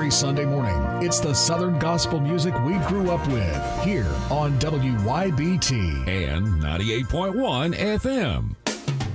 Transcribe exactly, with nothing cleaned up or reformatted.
every Sunday morning. It's the Southern gospel music we grew up with here on W Y B T and ninety-eight point one F M.